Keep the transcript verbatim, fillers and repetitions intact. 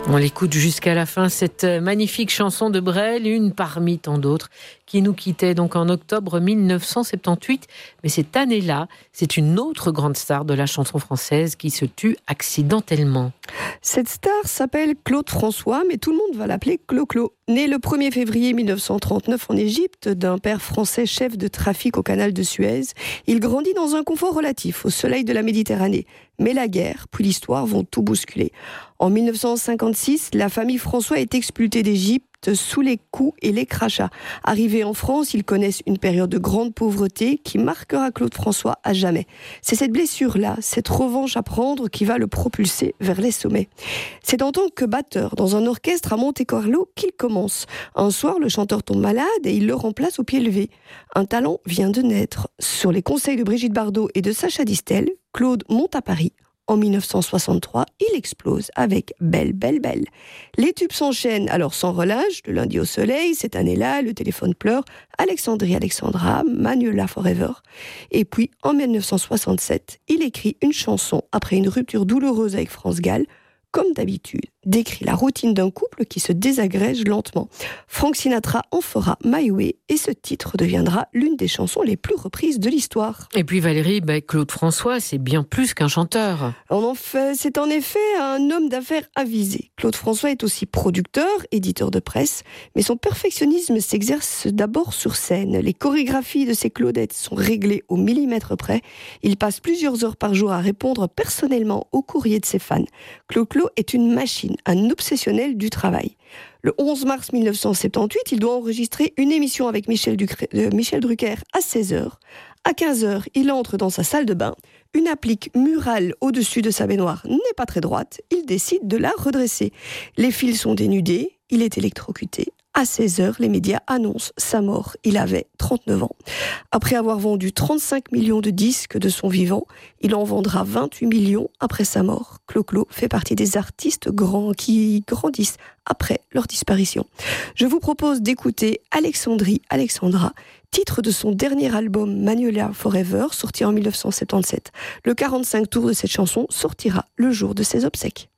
On l'écoute jusqu'à la fin, cette magnifique chanson de Brel, une parmi tant d'autres, qui nous quittait donc en octobre mille neuf cent soixante-dix-huit. Mais cette année-là, c'est une autre grande star de la chanson française qui se tue accidentellement. Cette star s'appelle Claude François, mais tout le monde va l'appeler Clo-Clo. Né le premier février mille neuf cent trente-neuf en Égypte, d'un père français chef de trafic au canal de Suez, il grandit dans un confort relatif, au soleil de la Méditerranée. Mais la guerre, puis l'histoire vont tout bousculer. En mille neuf cent cinquante-six, la famille François est expulsée d'Égypte sous les coups et les crachats. Arrivés en France, ils connaissent une période de grande pauvreté qui marquera Claude François à jamais. C'est cette blessure-là, cette revanche à prendre qui va le propulser vers les sommets. C'est en tant que batteur dans un orchestre à Monte-Carlo qu'il commence. Un soir, le chanteur tombe malade et il le remplace au pied levé. Un talent vient de naître. Sur les conseils de Brigitte Bardot et de Sacha Distel, Claude monte à Paris. En mille neuf cent soixante-trois, il explose avec Belle, Belle, Belle. Les tubes s'enchaînent alors sans relâche, de Lundi au soleil, cette année-là, Le téléphone pleure, Alexandrie, Alexandra, Manuela Forever. Et puis, en mille neuf cent soixante-sept, il écrit une chanson après une rupture douloureuse avec France Gall, comme d'habitude, décrit la routine d'un couple qui se désagrège lentement. Frank Sinatra en fera My Way et ce titre deviendra l'une des chansons les plus reprises de l'histoire. Et puis Valérie, bah, Claude François, c'est bien plus qu'un chanteur. On en fait, c'est en effet un homme d'affaires avisé. Claude François est aussi producteur, éditeur de presse, mais son perfectionnisme s'exerce d'abord sur scène. Les chorégraphies de ses Claudettes sont réglées au millimètre près. Il passe plusieurs heures par jour à répondre personnellement aux courriers de ses fans. Clo-Clo est une machine, un obsessionnel du travail. Le onze mars mille neuf cent soixante-dix-huit, il doit enregistrer une émission avec Michel, Ducré, euh, Michel Drucker à seize heures. À quinze heures, il entre dans sa salle de bain. Une applique murale au-dessus de sa baignoire n'est pas très droite. Il décide de la redresser. Les fils sont dénudés. Il est électrocuté. À seize heures, les médias annoncent sa mort. Il avait trente-neuf ans. Après avoir vendu trente-cinq millions de disques de son vivant, il en vendra vingt-huit millions après sa mort. Clo-Clo fait partie des artistes grands qui grandissent après leur disparition. Je vous propose d'écouter Alexandrie, Alexandra, titre de son dernier album Manuela Forever, sorti en mille neuf cent soixante-dix-sept. Le quarante-cinq tours de cette chanson sortira le jour de ses obsèques.